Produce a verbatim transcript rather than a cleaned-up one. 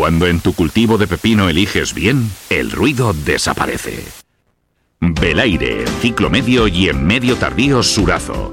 Cuando en tu cultivo de pepino eliges bien, el ruido desaparece. Belaire, ciclo medio y en medio tardío Surazo.